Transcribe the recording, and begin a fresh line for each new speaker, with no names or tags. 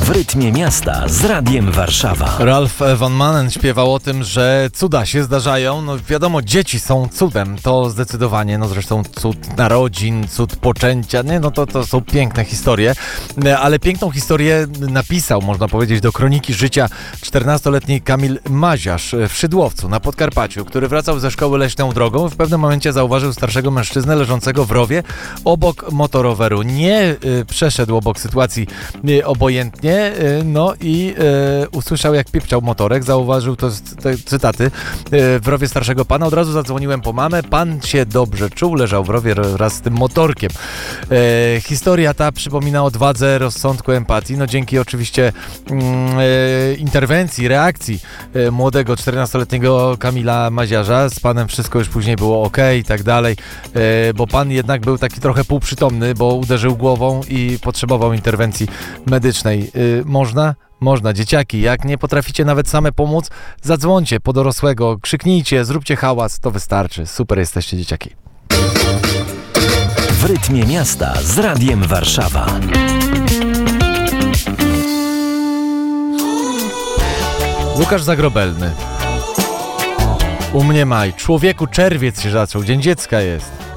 W rytmie miasta z Radiem Warszawa.
Ralph Vaughan Mannen śpiewał o tym, że cuda się zdarzają. No wiadomo, dzieci są cudem, to zdecydowanie. No zresztą cud narodzin, cud poczęcia, nie? No to są piękne historie. Ale piękną historię napisał, można powiedzieć, do kroniki życia 14-letni Kamil Maziarz w Szydłowcu na Podkarpaciu, który wracał ze szkoły leśną drogą i w pewnym momencie zauważył starszego mężczyznę leżącego w rowie obok motoroweru. Nie przeszedł obok sytuacji obojętnie, no i usłyszał, jak pipczał motorek, zauważył te cytaty w rowie starszego pana. Od razu zadzwoniłem po mamę, pan się dobrze czuł, leżał w rowie wraz z tym motorkiem. Historia ta przypomina o odwadze, rozsądku, empatii, no dzięki oczywiście interwencji, reakcji młodego 14-letniego Kamila Maziarza. Z panem wszystko już później było okej i tak dalej, bo pan jednak był taki trochę półprzytomny, bo uderzył głową i potrzebował interwencji medycznej. Można, dzieciaki, jak nie potraficie nawet same pomóc, zadzwońcie po dorosłego, krzyknijcie, zróbcie hałas, to wystarczy. Super jesteście, dzieciaki.
W rytmie miasta z Radiem Warszawa.
Łukasz Zagrobelny. U mnie maj. Człowieku, czerwiec się zaczął. Dzień dziecka jest.